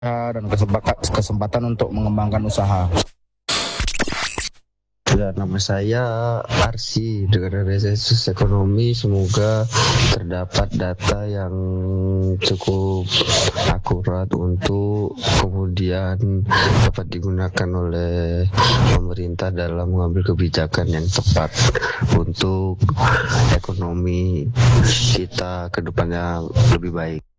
dan kesempatan untuk mengembangkan usaha. Ya, nama saya Arsi dengan analisis ekonomi. Semoga terdapat data yang cukup akurat untuk kemudian dapat digunakan oleh pemerintah dalam mengambil kebijakan yang tepat untuk ekonomi kita ke depannya lebih baik.